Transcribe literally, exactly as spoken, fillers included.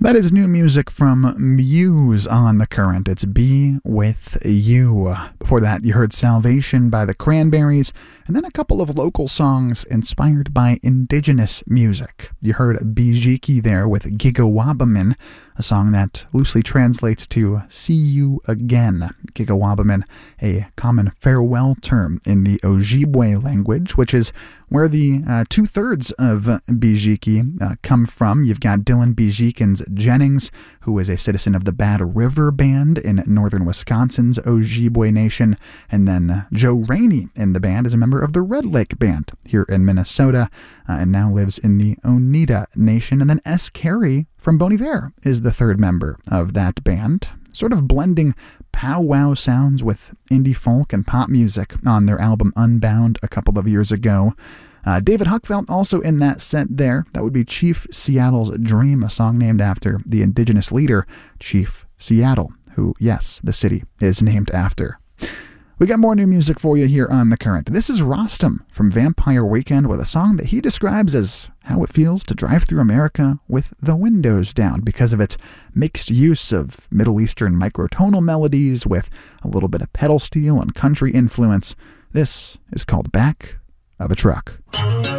That is new music from Muse on The Current. It's Be With You. Before that, you heard Salvation by the Cranberries, and then a couple of local songs inspired by indigenous music. You heard Bijiki there with Gigawabamin, a song that loosely translates to See You Again. Gigawabamin, a common farewell term in the Ojibwe language, which is where the uh, two-thirds of Bijiki uh, come from. You've got Dylan Bijikins Jennings, who is a citizen of the Bad River Band in northern Wisconsin's Ojibwe Nation, and then Joe Rainey in the band is a member of the Red Lake Band here in Minnesota, uh, and now lives in the Oneida Nation. And then S. Carey from Bon Iver is the third member of that band, sort of blending powwow sounds with indie folk and pop music on their album Unbound a couple of years ago. Uh, David Huckfeld also in that set there. That would be Chief Seattle's Dream, a song named after the indigenous leader, Chief Seattle, who, yes, the city is named after. We got more new music for you here on The Current. This is Rostam from Vampire Weekend with a song that he describes as how it feels to drive through America with the windows down because of its mixed use of Middle Eastern microtonal melodies with a little bit of pedal steel and country influence. This is called Back of a Truck.